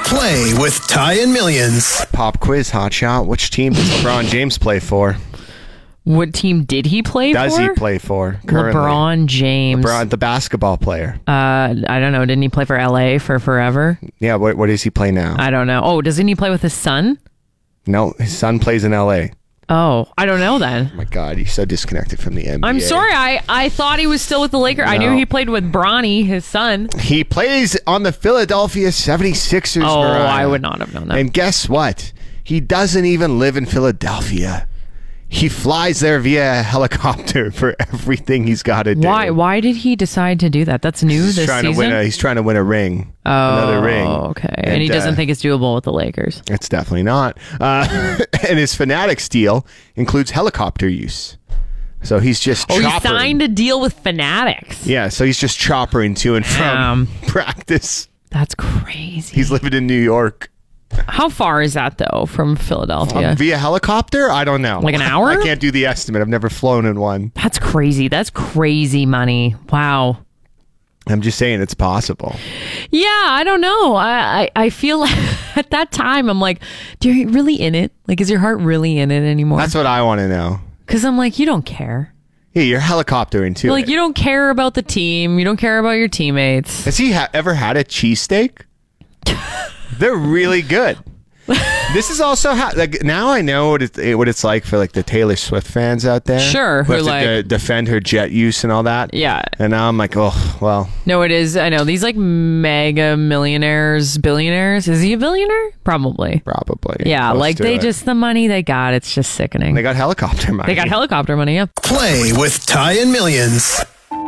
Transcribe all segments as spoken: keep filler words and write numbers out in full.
Play with Ty and Millions. Pop quiz, hotshot. Which team does LeBron James play for? What team did he play Does for? he play for currently? LeBron James. LeBron, the basketball player. Uh, I don't know. Didn't he play for L A for forever? Yeah, what, what does he play now? I don't know. Oh, doesn't he play with his son? No, his son plays in L A. Oh, I don't know then. Oh my God, he's so disconnected from the N B A. I'm sorry. I, I thought he was still with the Lakers. No. I knew he played with Bronny, his son. He plays on the Philadelphia seventy-sixers. Oh, Mariah. I would not have known that. And guess what? He doesn't even live in Philadelphia. He flies there via helicopter for everything he's got to do. Why? Why did he decide to do that? That's new He's this trying season. to win a, he's trying to win a ring. oh, another ring. Okay, and, And, he doesn't uh, think it's doable with the Lakers. It's definitely not. Uh, and his Fanatics deal includes helicopter use. So he's just Oh, he choppering. signed a deal with Fanatics. Yeah, so he's just choppering to and from Damn. practice. That's crazy. He's living in New York. How far is that though from Philadelphia? Um, via helicopter? I don't know. Like an hour? I can't do the estimate. I've never flown in one. That's crazy. That's crazy money. Wow. I'm just saying it's possible. Yeah, I don't know. I, I, I feel like at that time, I'm like, do you really in it? Like, is your heart really in it anymore? That's what I want to know. Because I'm like, you don't care. Yeah, you're helicoptering too. Like, you don't care about the team. You don't care about your teammates. Has he ha- ever had a cheesesteak? They're really good. This is also how, like, now I know what it's, what it's like for like the Taylor Swift fans out there. Sure, who who have to like- de- defend her jet use and all that. Yeah. And now I'm like, oh well. No, it is. I know. These like mega millionaires, billionaires. Is he a billionaire? Probably. Probably. Yeah, Close like to they it. just, the money they got, it's just sickening. They got helicopter money. They got helicopter money, yeah. Play with Ty and Millions.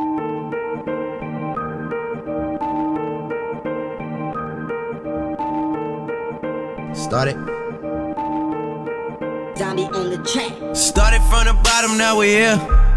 Started. Zombie on the track. Started from the bottom, now we're here.